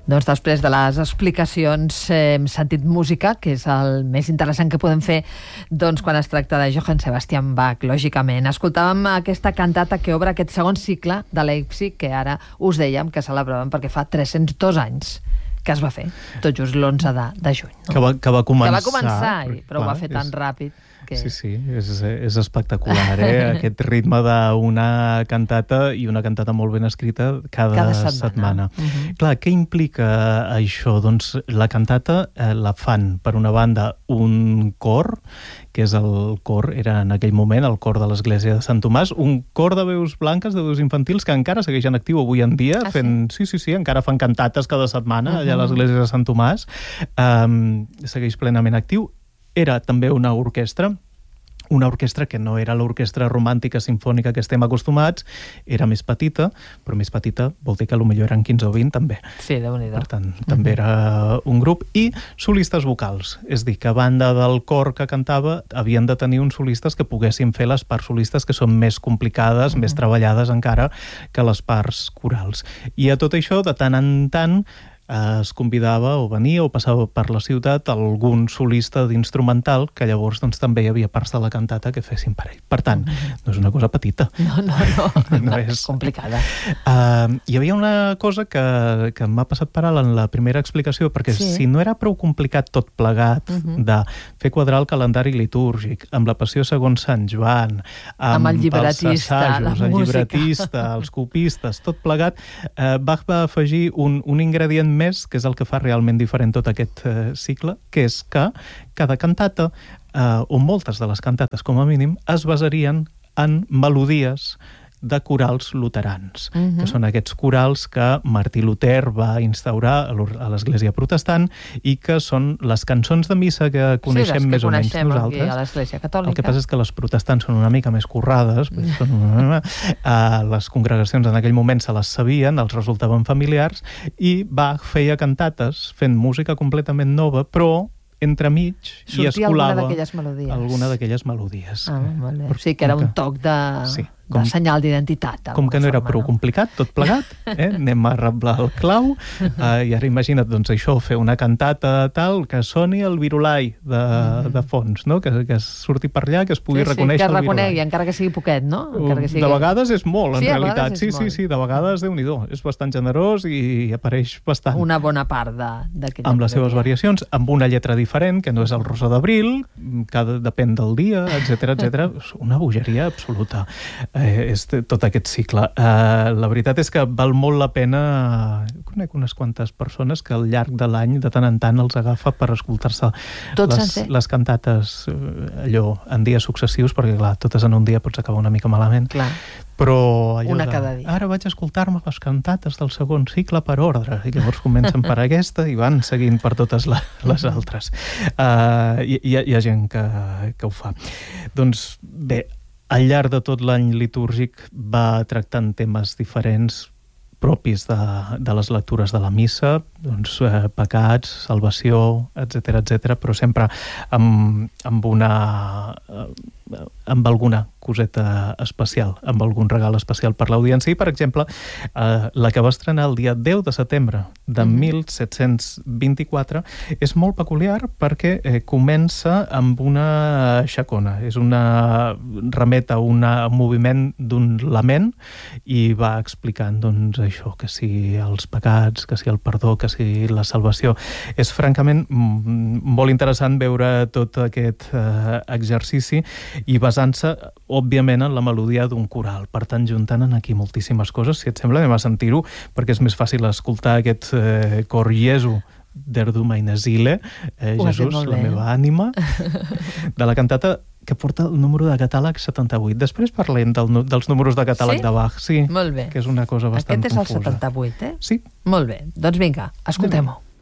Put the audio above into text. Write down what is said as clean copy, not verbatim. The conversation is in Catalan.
Doncs després de les explicacions hem sentit música, que és el més interessant que podem fer quan es tracta de Johann Sebastian Bach, lògicament. Escoltàvem aquesta cantata que obre aquest segon cicle de Leipzig, que ara us dèiem que celebràvem perquè fa 302 anys que es va fer, tot just l'11 de juny. No? Que va començar. Que va començar, però ho va fer tan ràpid. Sí, és espectacular, aquest ritme d'una cantata i una cantata molt ben escrita cada setmana. Clar, què implica això? Doncs la cantata la fan, per una banda, un cor, que és el cor, era en aquell moment el cor de l'església de Sant Tomàs, un cor de veus blanques, de veus infantils, que encara segueix en actiu avui en dia, fent... Sí, encara fan cantates cada setmana allà a l'església de Sant Tomàs, segueix plenament actiu. Era també una orquestra que no era l'orquestra romàntica sinfònica que estem acostumats, era més petita, però més petita vol dir que potser eren 15 o 20 també. Sí, Déu-n'hi-do. Per tant, també era un grup. I solistes vocals, és dir, que a banda del cor que cantava, havien de tenir uns solistes que poguessin fer les parts solistes, que són més complicades, més treballades encara que les parts corals. I a tot això, de tant en tant, es convidava o venia o passava per la ciutat algun solista d'instrumental, que llavors també hi havia parts de la cantata que fessin per ell. Per tant, no és una cosa petita. No és complicada. Hi havia una cosa que m'ha passat per alt en la primera explicació, perquè si no era prou complicat tot plegat de fer quadrar el calendari litúrgic, amb la passió segons Sant Joan, amb el llibretista, els assajos, el llibretista, els copistes, tot plegat, Bach va afegir un ingredient més, que és el que fa realment diferent tot aquest cicle, que és que cada cantata, o moltes de les cantates com a mínim, es basarien en melodies de corals luterans, que són aquests corals que Martí Luter va instaurar a l'Església Protestant i que són les cançons de missa que coneixem més o menys nosaltres. A l'Església Catòlica. El que passa és que les protestants són una mica més currades, les congregacions en aquell moment se les sabien, els resultaven familiars, i Bach feia cantates fent música completament nova, però entremig i es colava alguna d'aquelles melodies. O sigui que era un toc de senyal d'identitat. Com que no era prou complicat, tot plegat, anem a reblar el clau, i ara imagina't, doncs això, fer una cantata tal, que soni el virulai de fons, no? Que surti per allà, que es pugui reconèixer el virulai. Que es reconegui, encara que sigui poquet, no? De vegades és molt, en realitat. Sí, de vegades, Déu-n'hi-do, és bastant generós i apareix bastant. Una bona part d'aquella. Amb les seves variacions, amb una lletra diferent, que no és el Rosó d'Abril, que depèn del dia, etc. Una bogeria absoluta. És tot aquest cicle. La veritat és que val molt la pena. Conec unes quantes persones que al llarg de l'any, de tant en tant, els agafa per escoltar-se les cantates allò en dies successius, perquè clar, totes en un dia pots acabar una mica malament. Clar. Però allò una cada dia. Ara vaig escoltar-me les cantates del segon cicle per ordre, i llavors comencen per aquesta i van seguint per totes les altres. Hi ha gent que ho fa. Doncs bé, al llarg de tot l'any litúrgic va tractant temes diferents propis de les lectures de la missa, doncs pecats, salvació, etc., però sempre amb alguna coseta especial, amb algun regal especial per l'audiència. I, per exemple, la que va estrenar el dia 10 de setembre de 1724 és molt peculiar perquè comença amb una xacona. Remet a un moviment d'un lament i va explicant, doncs, això, que si els pecats, que si el perdó, que si la salvació. És francament molt interessant veure tot aquest exercici i basant-se, òbviament, en la melodia d'un coral. Per tant, juntant aquí moltíssimes coses. Si et sembla, anem a sentir-ho, perquè és més fàcil escoltar aquest cor Jesu, Der du meine Seele, Jesús, la meva ànima, de la cantata que porta el número de catàleg 78. Després parlem dels números de catàleg de Bach. Sí, molt bé. Que és una cosa bastant confusa. Aquest és el 78, Sí. Molt bé. Doncs vinga, escoltem-ho.